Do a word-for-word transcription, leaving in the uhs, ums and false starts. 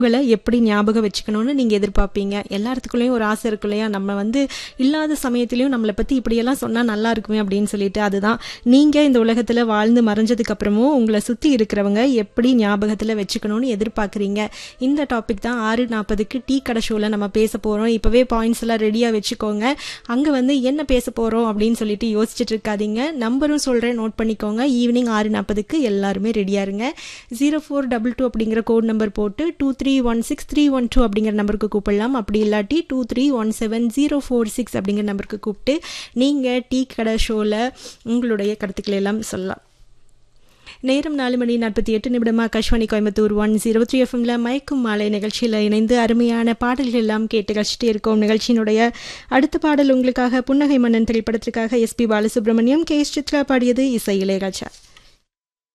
உங்களை எப்படி ஞாபகம் வச்சுக்கணும்னு நீங்கள் எதிர்பார்ப்பீங்க. எல்லாத்துக்குள்ளேயும் ஒரு ஆசை இருக்கும் இல்லையா, நம்ம வந்து இல்லாத சமயத்துலையும் நம்மளை பற்றி இப்படியெல்லாம் சொன்னால் நல்லா இருக்குமே அப்படின்னு சொல்லிட்டு. அதுதான் நீங்கள் இந்த உலகத்தில் வாழ்ந்து மறைஞ்சதுக்கு அப்புறமும் உங்களை சுற்றி இருக்கிறவங்க எப்படி ஞாபகத்தில் வச்சுக்கணும்னு எதிர்பார்க்குறீங்க. இந்த டாபிக் தான் ஆறு நாற்பதுக்கு டீ கடை ஷோவில் நம்ம பேச போகிறோம். இப்போவே பாயிண்ட்ஸ் எல்லாம் ரெடியாக வச்சுக்கோங்க. அங்கே வந்து என்ன பேச போகிறோம் அப்படின்னு சொல்லிட்டு யோசிச்சுட்டு இருக்காதீங்க. நம்பரும் சொல்கிறேன், நோட் பண்ணிக்கோங்க. ஈவினிங் ஆறு நாற்பதுக்கு எல்லாருமே ரெடியாக இருங்க. ஜீரோ ஃபோர் டபுள் டூ அப்படிங்கிற கோட் நம்பர் போட்டு two three one six three one two அப்படிங்கிற நம்பருக்கு கூப்பிடலாம். அப்படி இல்லாட்டி two three one seven zero four six அப்படிங்கிற நம்பருக்கு கூப்பிட்டு நீங்கள் டீ கடை ஷோவில் உங்களுடைய கருத்துக்களை எல்லாம் சொல்லலாம். நேரம் நாலு மணி நாற்பத்தி எட்டு நிமிடமாக Akashvani Coimbatore one zero three எஃப்எம்ல மயக்கும் மாலை நிகழ்ச்சியில் இணைந்து அருமையான பாடல்கள் எல்லாம் கேட்டு கழிச்சிட்டே இருக்கோம். நிகழ்ச்சியினுடைய அடுத்த பாடல் உங்களுக்காக புன்னகை மன்னன் திரைப்படத்திற்காக SP Balasubramaniam, K S Chitra பாடியது, இசை இளையராஜா.